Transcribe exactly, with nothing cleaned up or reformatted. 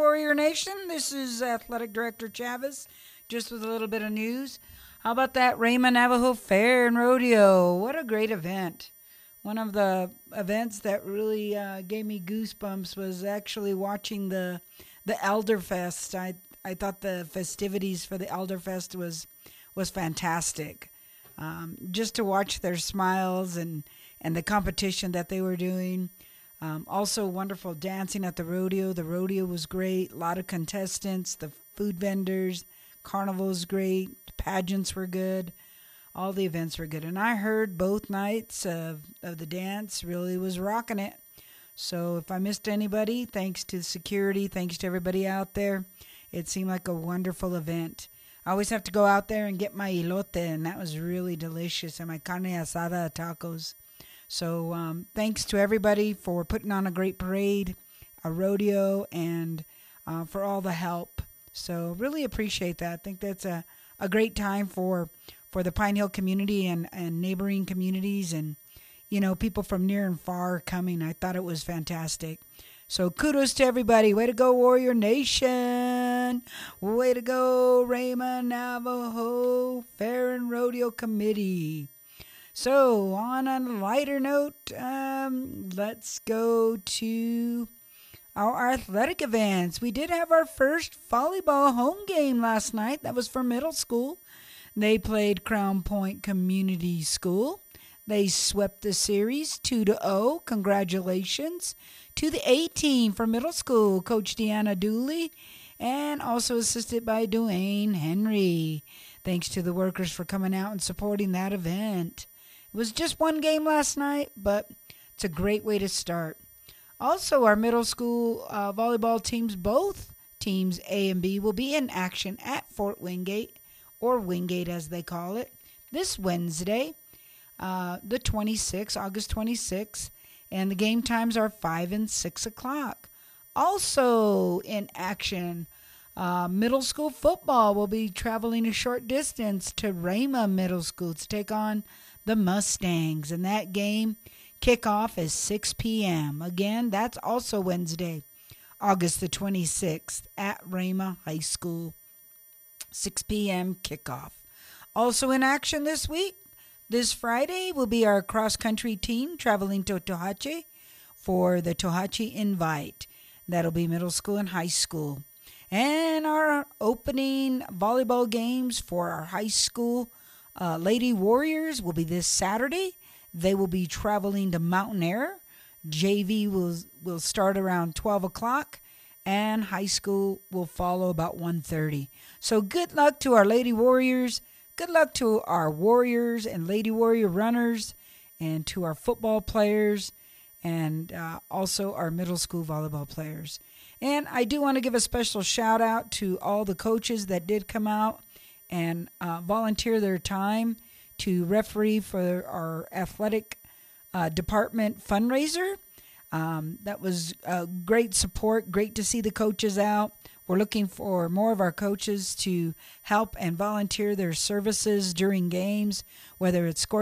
Warrior Nation. This is Athletic Director Chavez, just with a little bit of news. How about that Raymond Navajo Fair and Rodeo? What a great event. One of the events that really uh, gave me goosebumps was actually watching the the Elderfest. I I thought the festivities for the Elderfest was was fantastic. Um, just to watch their smiles and, and the competition that they were doing. Um, also, wonderful dancing at the rodeo. The rodeo was great. A lot of contestants, the food vendors, carnival was great. Pageants were good. All the events were good. And I heard both nights of, of the dance really was rocking it. So if I missed anybody, thanks to security, thanks to everybody out there, it seemed like a wonderful event. I always have to go out there and get my elote, and that was really delicious, and my carne asada tacos. So um, thanks to everybody for putting on a great parade, a rodeo, and uh, for all the help. So really appreciate that. I think that's a, a great time for for the Pine Hill community and, and neighboring communities and, you know, people from near and far coming. I thought it was fantastic. So kudos to everybody. Way to go, Warrior Nation. Way to go, Raymond Navajo Fair and Rodeo Committee. So, on a lighter note, um, let's go to our athletic events. We did have our first volleyball home game last night. That was for middle school. They played Crown Point Community School. They swept the series two to oh. Congratulations to the A team for middle school, Coach Deanna Dooley, and also assisted by Dwayne Henry. Thanks to the workers for coming out and supporting that event. It was just one game last night, but it's a great way to start. Also, our middle school uh, volleyball teams, both teams A and B, will be in action at Fort Wingate, or Wingate as they call it, this Wednesday, uh, the twenty-sixth, August twenty-sixth, and the game times are five and six o'clock. Also in action, uh, middle school football will be traveling a short distance to Rama Middle School to take on the Mustangs, and that game kickoff is six p.m. Again, that's also Wednesday, August the twenty-sixth at Rama High School, six p.m. kickoff. Also in action this week, this Friday will be our cross-country team traveling to Tohatchi for the Tohatchi Invite. That'll be middle school and high school. And our opening volleyball games for our high school Uh, Lady Warriors will be this Saturday. They will be traveling to Mountain Air. J V will will start around twelve o'clock, and high school will follow about one thirty. So good luck to our Lady Warriors. Good luck to our Warriors and Lady Warrior runners, and to our football players, and uh, also our middle school volleyball players. And I do want to give a special shout out to all the coaches that did come out and uh, volunteer their time to referee for our athletic uh, department fundraiser. Um, that was uh, great support. Great to see the coaches out. We're looking for more of our coaches to help and volunteer their services during games, whether it's score